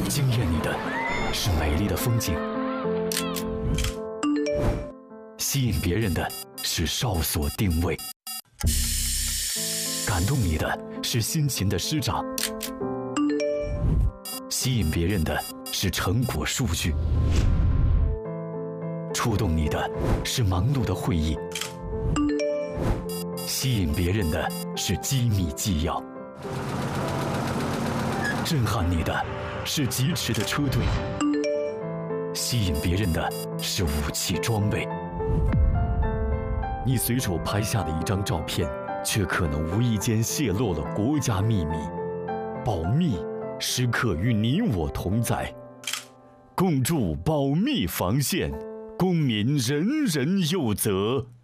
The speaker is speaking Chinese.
惊艳你的是美丽的风景，吸引别人的是哨所定位，感动你的是辛勤的师长，吸引别人的是成果数据，触动你的是忙碌的会议，吸引别人的是机密纪要，震撼你的是疾驰的车队，吸引别人的是武器装备。你随手拍下的一张照片，却可能无意间泄露了国家秘密。保密时刻与你我同在，共筑保密防线，公民人人有责。